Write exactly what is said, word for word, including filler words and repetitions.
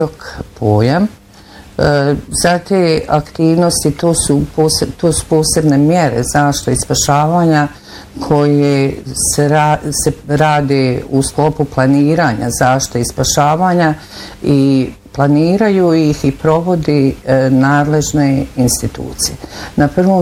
pojam. Za te aktivnosti to su, poseb, to su posebne mjere zaštite i spašavanja koje se, ra, se rade u sklopu planiranja zaštite i spašavanja i planiraju ih i provodi e, nadležne institucije. Na prvom